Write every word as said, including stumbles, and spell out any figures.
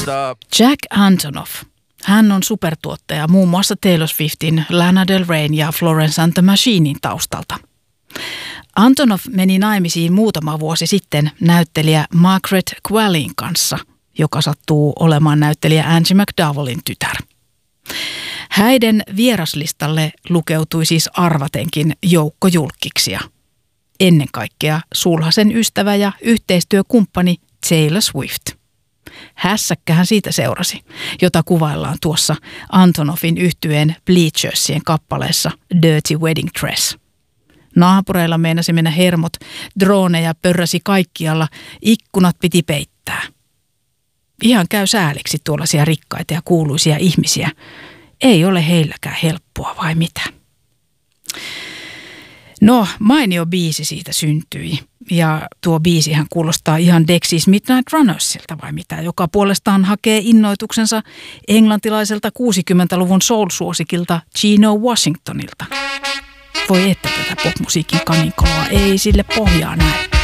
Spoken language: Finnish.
Jack Antonoff. Hän on supertuottaja muun muassa Taylor Swiftin, Lana Del Reyn ja Florence and the Machinein taustalta. Antonoff meni naimisiin muutama vuosi sitten näyttelijä Margaret Quallin kanssa, joka sattuu olemaan näyttelijä Angie McDowellin tytär. Häiden vieraslistalle lukeutui siis arvatenkin joukko julkkiksia. Ennen kaikkea sulhasen ystävä ja yhteistyökumppani Taylor Swift. Hässäkkähän siitä seurasi, jota kuvaillaan tuossa Antonoffin yhtyeen Bleachersien kappaleessa Dirty Wedding Dress. Naapureilla meinasi mennä hermot, droneja pörräsi kaikkialla, ikkunat piti peittää. Ihan käy sääliksi tuollaisia rikkaita ja kuuluisia ihmisiä. Ei ole heilläkään helppoa vai mitä? No, mainio biisi siitä syntyi. Ja tuo biisihän kuulostaa ihan Dexys Midnight Runnersilta vai mitä, joka puolestaan hakee innoituksensa englantilaiselta kuusikymmentäluvun soul-suosikilta Gino Washingtonilta. Voi että tätä popmusiikin kaninkoloa ei sille pohjaa näy.